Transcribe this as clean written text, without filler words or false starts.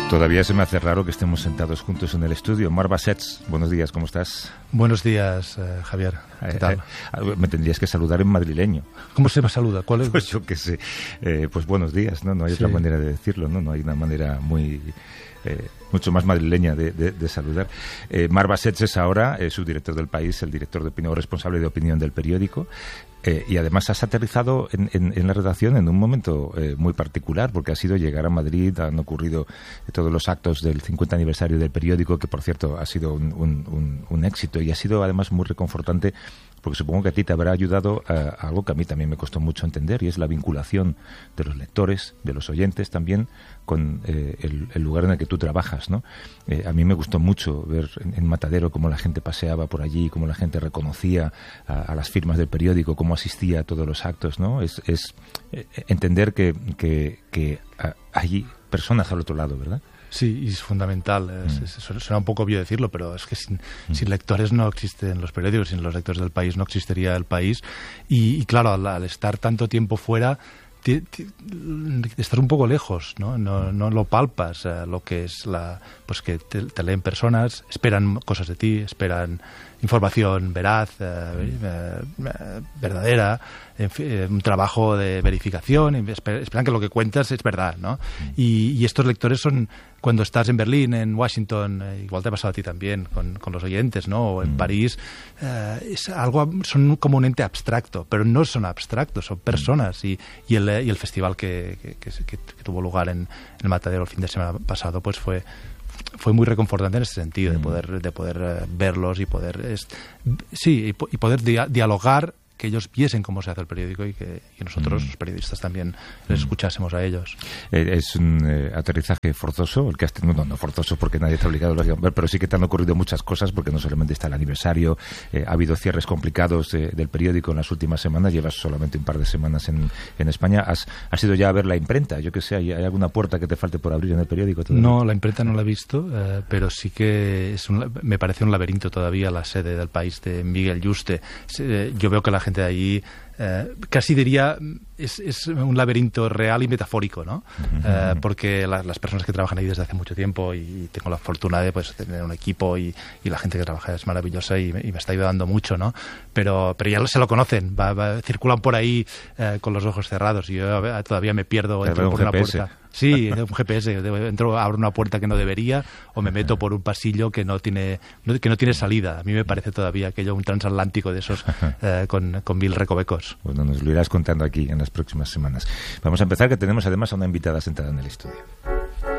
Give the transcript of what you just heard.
Todavía se me hace raro que estemos sentados juntos en el estudio. Marc Bassets, buenos días, ¿cómo estás? Buenos días, Javier. ¿Qué tal? Me tendrías que saludar en madrileño. ¿Cómo se me saluda? ¿Cuál es? Pues yo qué sé. Pues buenos días, ¿no? No hay otra manera de decirlo, ¿no? No hay una manera mucho más madrileña de saludar. Marc Bassets es ahora subdirector del País, el director de opinión, responsable de opinión del periódico. Y además has aterrizado en la redacción en un momento muy particular, porque ha sido llegar a Madrid, han ocurrido todos los actos del 50 aniversario del periódico, que por cierto ha sido un éxito, y ha sido además muy reconfortante, porque supongo que a ti te habrá ayudado a algo que a mí también me costó mucho entender, y es la vinculación de los lectores, de los oyentes también, con el lugar en el que tú trabajas, ¿no? A mí me gustó mucho ver en Matadero cómo la gente paseaba por allí, cómo la gente reconocía a las firmas del periódico, cómo asistía a todos los actos, ¿no? Es entender que hay personas al otro lado, ¿verdad? Sí, y es fundamental. Suena un poco obvio decirlo, pero es que sin lectores no existen los periódicos, sin los lectores del país no existiría el país. Y claro, al estar tanto tiempo fuera, estás un poco lejos, ¿no? No lo palpas, lo que es pues que te leen personas, esperan cosas de ti, esperan información veraz, verdadera, un trabajo de verificación, esperan que lo que cuentas es verdad, ¿no? Y estos lectores son, cuando estás en Berlín, en Washington, igual te ha pasado a ti también con los oyentes, ¿no? O en París, son como un ente abstracto, pero no son abstractos, son personas. Y el festival que tuvo lugar en el Matadero el fin de semana pasado, pues fue muy reconfortante en ese sentido, de poder verlos y poder dialogar, que ellos viesen cómo se hace el periódico y que nosotros, los periodistas, también les escuchásemos a ellos. Es un aterrizaje forzoso, el que has tenido, no forzoso porque nadie está obligado a ver, pero sí que te han ocurrido muchas cosas, porque no solamente está el aniversario, ha habido cierres complicados del periódico en las últimas semanas, llevas solamente un par de semanas en España, has ido ya a ver la imprenta, yo que sé, ¿hay alguna puerta que te falte por abrir en el periódico todavía? No, la imprenta no la he visto, pero sí que me parece un laberinto todavía la sede del País de Miguel Yuste. Yo veo que la gente de allí, casi diría, es un laberinto real y metafórico, ¿no? Porque las personas que trabajan ahí desde hace mucho tiempo, y tengo la fortuna de tener un equipo y la gente que trabaja es maravillosa y me está ayudando mucho, ¿no? Pero ya se lo conocen, circulan por ahí con los ojos cerrados, y yo todavía me pierdo, entro por una puerta. Sí, un GPS, abro una puerta que no debería, o me meto por un pasillo que no tiene salida. A mí me parece todavía aquello un transatlántico de esos con 1000 recovecos. Bueno, nos lo irás contando aquí en las próximas semanas. Vamos a empezar, que tenemos además a una invitada sentada en el estudio.